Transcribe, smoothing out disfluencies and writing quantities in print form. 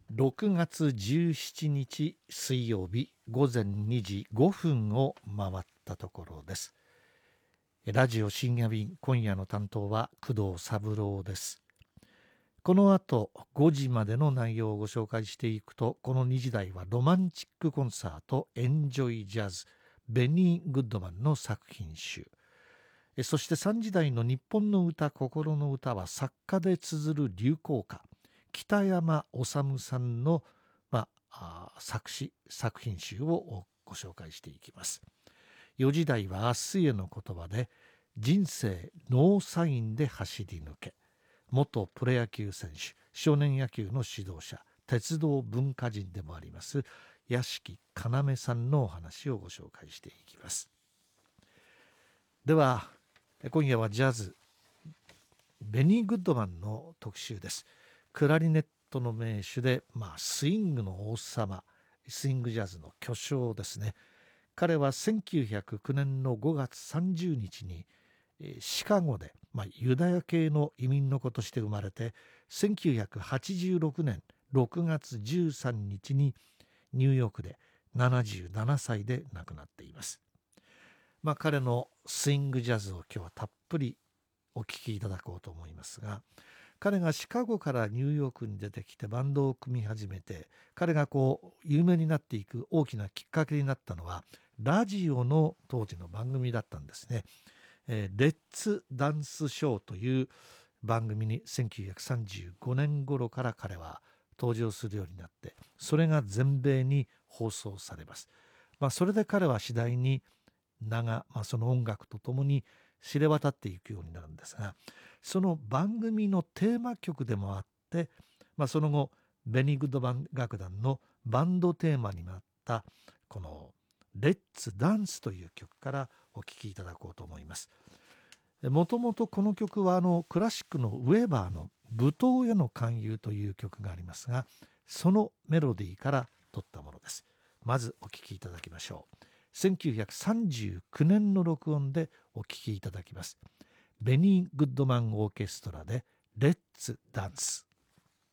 6月17日水曜日午前2時5分を回ったところです。ラジオ深夜便、今夜の担当は工藤三郎です。この後5時までの内容をご紹介していくと、この2時台はロマンチックコンサートエンジョイジャズ、ベニー・グッドマンの作品集、そして3時台の日本の歌、心の歌は作家で綴る流行歌、北山治さんの、作詞作品集をご紹介していきます。4時台は明日への言葉で、人生ノーサインで走り抜け、元プロ野球選手、少年野球の指導者、鉄道文化人でもあります屋敷要さんのお話をご紹介していきます。では今夜はジャズ、ベニー・グッドマンの特集です。クラリネットの名手で、スイングの王様、スイングジャズの巨匠ですね。彼は1909年の5月30日にシカゴで、ユダヤ系の移民の子として生まれて、1986年6月13日にニューヨークで77歳で亡くなっています。彼のスイングジャズを今日はたっぷりお聴きいただこうと思いますが、彼がシカゴからニューヨークに出てきてバンドを組み始めて、彼が有名になっていく大きなきっかけになったのはラジオの当時の番組だったんですね。レッツダンスショーという番組に1935年頃から彼は登場するようになって、それが全米に放送されます。それで彼は次第にその音楽とともに知れ渡っていくようになるんですが、その番組のテーマ曲でもあって、その後ベニー・グッドマン楽団のバンドテーマになったこのレッツダンスという曲からお聴きいただこうと思います。もともとこの曲はクラシックのウェーバーの舞踏への勧誘という曲がありますが、そのメロディーから取ったものです。まずお聴きいただきましょう。1939年の録音でお聴きいただきます。ベニー・グッドマンオーケストラでレッツダンス。